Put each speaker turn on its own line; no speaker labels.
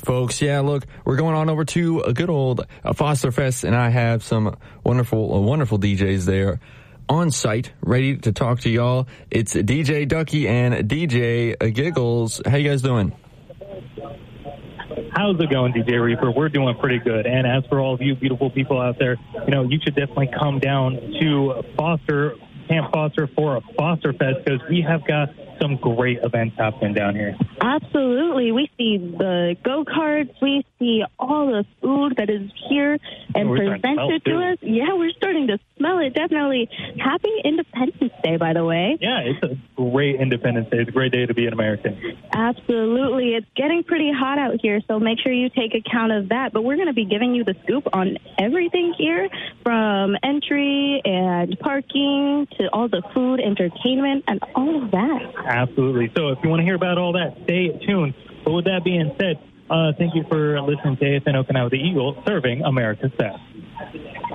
folks. Yeah, look, we're going on over to a good old Foster Fest, and I have some wonderful DJs there on site, ready to talk to y'all. It's DJ Ducky and DJ Giggles. How you guys doing?
How's it going, DJ Reaper? We're doing pretty good. And as for all of you beautiful people out there, you should definitely come down to Camp Foster for a Foster Fest, because we have got some great events happening down here.
Absolutely. We see the go-karts. We see all the food that is here and presented to us. Yeah, we're starting to smell it, definitely. Happy Independence Day, by the way.
Yeah, it's a great Independence Day. It's a great day to be an American.
Absolutely. It's getting pretty hot out here, so make sure you take account of that. But we're going to be giving you the scoop on everything here, from entry and parking to all the food, entertainment, and all of that.
Absolutely. So if you want to hear about all that, stay tuned. But with that being said, thank you for listening to AFN Okinawa the Eagle, serving America's best.